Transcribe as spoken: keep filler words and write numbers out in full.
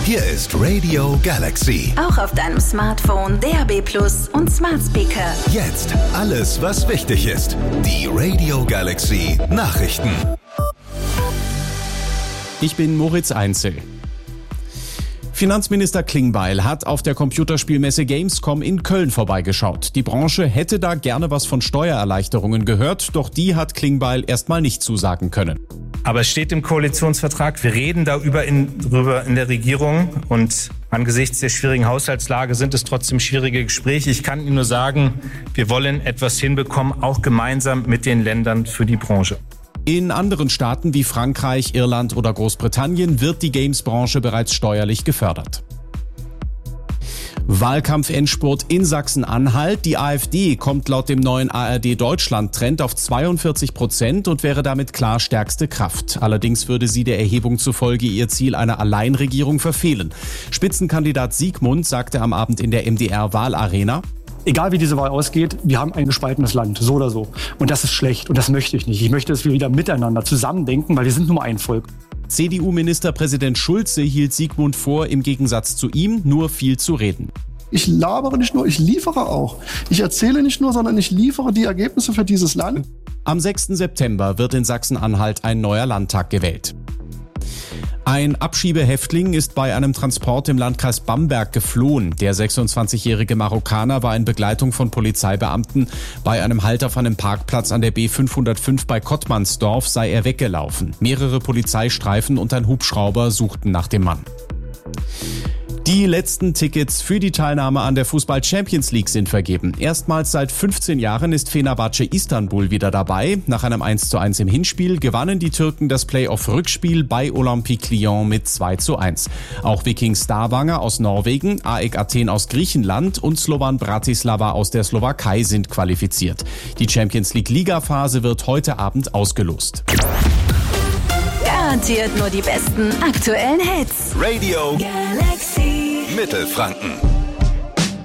Hier ist Radio Galaxy. Auch auf deinem Smartphone, D A B Plus und Smart Speaker. Jetzt alles, was wichtig ist. Die Radio Galaxy Nachrichten. Ich bin Moritz Einzel. Finanzminister Klingbeil hat auf der Computerspielmesse Gamescom in Köln vorbeigeschaut. Die Branche hätte da gerne was von Steuererleichterungen gehört, doch die hat Klingbeil erstmal nicht zusagen können. Aber es steht im Koalitionsvertrag, wir reden darüber in, darüber in der Regierung und angesichts der schwierigen Haushaltslage sind es trotzdem schwierige Gespräche. Ich kann Ihnen nur sagen, wir wollen etwas hinbekommen, auch gemeinsam mit den Ländern für die Branche. In anderen Staaten wie Frankreich, Irland oder Großbritannien wird die Games-Branche bereits steuerlich gefördert. Wahlkampf-Endspurt in Sachsen-Anhalt. Die AfD kommt laut dem neuen A R D-Deutschland-Trend auf zweiundvierzig Prozent und wäre damit klar stärkste Kraft. Allerdings würde sie der Erhebung zufolge ihr Ziel einer Alleinregierung verfehlen. Spitzenkandidat Siegmund sagte am Abend in der M D R-Wahlarena: Egal wie diese Wahl ausgeht, wir haben ein gespaltenes Land, so oder so. Und das ist schlecht und das möchte ich nicht. Ich möchte, dass wir wieder miteinander zusammendenken, weil wir sind nur ein Volk. C D U-Ministerpräsident Schulze hielt Siegmund vor, im Gegensatz zu ihm nur viel zu reden. Ich labere nicht nur, ich liefere auch. Ich erzähle nicht nur, sondern ich liefere die Ergebnisse für dieses Land. Am sechsten September wird in Sachsen-Anhalt ein neuer Landtag gewählt. Ein Abschiebehäftling ist bei einem Transport im Landkreis Bamberg geflohen. Der sechsundzwanzigjährige Marokkaner war in Begleitung von Polizeibeamten. Bei einem Halt auf einem Parkplatz an der B fünfhundertfünf bei Kottmannsdorf sei er weggelaufen. Mehrere Polizeistreifen und ein Hubschrauber suchten nach dem Mann. Die letzten Tickets für die Teilnahme an der Fußball-Champions League sind vergeben. Erstmals seit fünfzehn Jahren ist Fenerbahce Istanbul wieder dabei. Nach einem eins zu eins im Hinspiel gewannen die Türken das Play-off-Rückspiel bei Olympique Lyon mit zwei zu eins. Auch Viking Stavanger aus Norwegen, A E K Athen aus Griechenland und Slovan Bratislava aus der Slowakei sind qualifiziert. Die Champions League-Liga-Phase wird heute Abend ausgelost. Garantiert nur die besten aktuellen Hits. Radio Galaxy Mittelfranken.